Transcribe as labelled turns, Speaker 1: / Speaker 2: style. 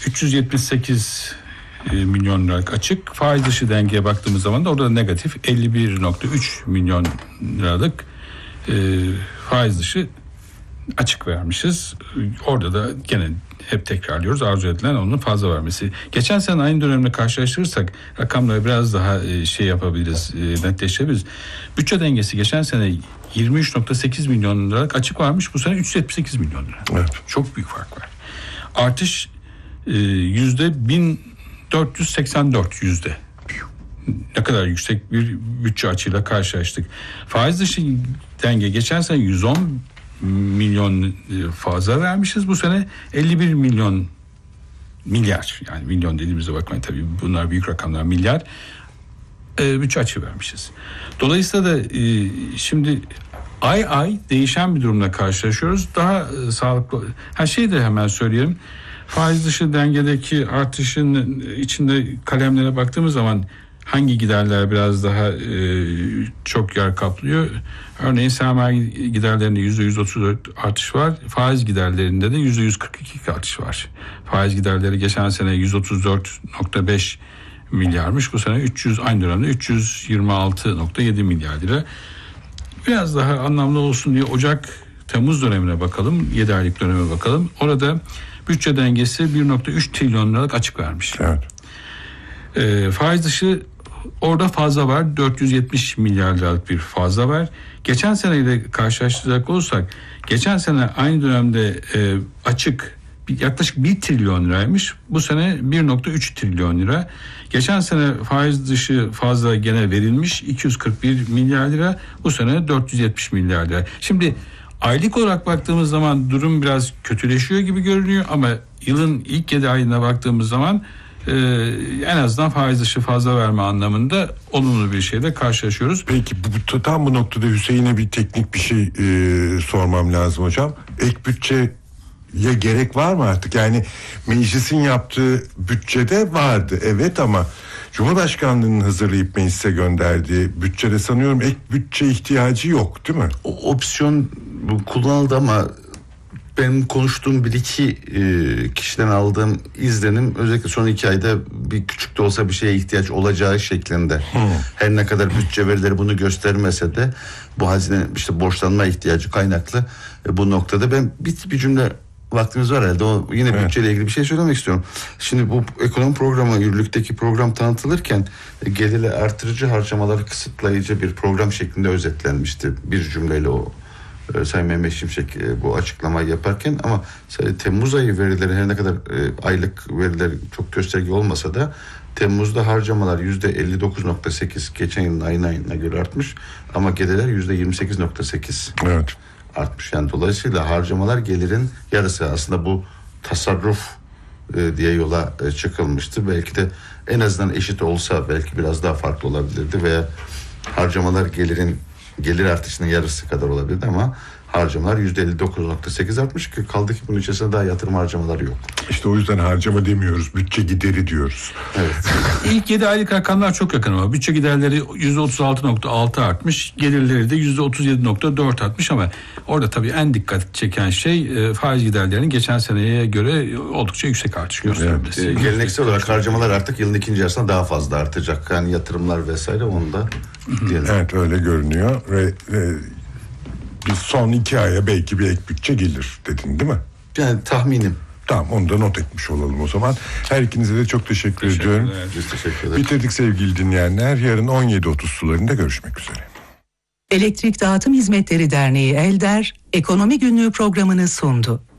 Speaker 1: 378 milyon liralık açık. Faiz dışı dengeye baktığımız zaman da orada negatif 51.3 milyon liralık faiz dışı açık vermişiz. Orada da gene hep tekrarlıyoruz, arzu edilen onun fazla vermesi. Geçen sene aynı dönemle karşılaştırırsak rakamları biraz daha yapabiliriz, netleştirebiliriz. Bütçe dengesi geçen sene 23.8 milyon liralık açık varmış. Bu sene 378 milyon lira.
Speaker 2: Evet.
Speaker 1: Çok büyük fark var. Artış %1484 yüzde. Ne kadar yüksek bir bütçe açığıyla karşılaştık. Faiz dışı denge geçen sene 110 milyon fazla vermişiz. Bu sene 51 milyar, yani milyon dediğimize bakmayın tabii bunlar büyük rakamlar, milyar bütçe açığı vermişiz. Dolayısıyla da şimdi ay ay değişen bir durumla karşılaşıyoruz. Daha sağlıklı. Her şeyi de hemen söyleyelim. Faiz dışı dengedeki artışın içinde kalemlere baktığımız zaman hangi giderler biraz daha çok yer kaplıyor? Örneğin sermaye giderlerinde %134 artış var. Faiz giderlerinde de %142 artış var. Faiz giderleri geçen sene 134.5 milyarmış. Bu sene aynı dönemde 326.7 milyar lira. Biraz daha anlamlı olsun diye Ocak-Temmuz dönemine bakalım. 7 aylık döneme bakalım. Orada bütçe dengesi 1.3 trilyon liralık açık vermiş.
Speaker 2: Evet.
Speaker 1: Faiz dışı orada fazla var. 470 milyar liralık bir fazla var. Geçen seneyle karşılaştıracak olursak geçen sene aynı dönemde açık yaklaşık 1 trilyon liraymış. Bu sene 1.3 trilyon lira. Geçen sene faiz dışı fazla gene verilmiş 241 milyar lira. Bu sene 470 milyar lira. Şimdi aylık olarak baktığımız zaman durum biraz kötüleşiyor gibi görünüyor ama yılın ilk 7 ayına baktığımız zaman en azından faiz dışı fazla verme anlamında olumlu bir şeyle karşılaşıyoruz.
Speaker 2: Peki tam bu noktada Hüseyin'e bir teknik bir şey sormam lazım hocam. Ek bütçeye gerek var mı artık? Yani meclisin yaptığı bütçede vardı evet ama Cumhurbaşkanlığı'nın hazırlayıp meclise gönderdiği bütçede sanıyorum ek bütçe ihtiyacı yok değil mi?
Speaker 3: O opsiyon kullanıldı ama benim konuştuğum bir iki kişiden aldığım izlenim özellikle son 2 ayda bir küçük de olsa bir şeye ihtiyaç olacağı şeklinde. Her ne kadar bütçe verileri bunu göstermese de bu hazine borçlanma ihtiyacı kaynaklı bu noktada ben bir cümle vaktimiz var herhalde. O yine evet. Bütçeyle ilgili bir şey söylemek istiyorum. Şimdi bu ekonomi programı, yürürlükteki program tanıtılırken geliri artırıcı, harcamaları kısıtlayıcı bir program şeklinde özetlenmişti. Bir cümleyle o Sayın Mehmet Şimşek bu açıklamayı yaparken ama Temmuz ayı verileri her ne kadar aylık veriler çok gösterge olmasa da Temmuz'da harcamalar %59.8 geçen yılın ayına göre artmış ama gelirler %28.8
Speaker 2: evet.
Speaker 3: artmış. Yani dolayısıyla harcamalar gelirin yarısı aslında bu tasarruf diye yola çıkılmıştı. Belki de en azından eşit olsa belki biraz daha farklı olabilirdi veya harcamalar gelir artışının yarısı kadar olabilirdi ama harcamalar %59.8 artmış ki kaldı ki bunun içerisinde daha yatırım harcamaları yok.
Speaker 2: İşte o yüzden harcama demiyoruz, bütçe gideri diyoruz.
Speaker 3: Evet.
Speaker 1: İlk 7 aylık rakamlar çok yakın ama bütçe giderleri %36.6 artmış, gelirleri de %37.4 artmış ama orada tabii en dikkat çeken şey faiz giderlerinin geçen seneye göre oldukça yüksek artış göstermesi.
Speaker 3: Evet. Geleneksel olarak harcamalar artık yılın ikinci yarısında daha fazla artacak. Yani yatırımlar vesaire onu da diyelim.
Speaker 2: Evet öyle görünüyor ve biz son 2 aya belki bir ek bütçe gelir dedin değil mi?
Speaker 3: Yani tahminim.
Speaker 2: Tamam onu da not etmiş olalım o zaman. Her ikinize de çok teşekkür ediyorum.
Speaker 3: Biz teşekkür ederiz.
Speaker 2: Bitirdik sevgili dinleyenler. Yarın 17.30 sularında görüşmek üzere.
Speaker 4: Elektrik Dağıtım Hizmetleri Derneği Elder, Ekonomi Günlüğü programını sundu.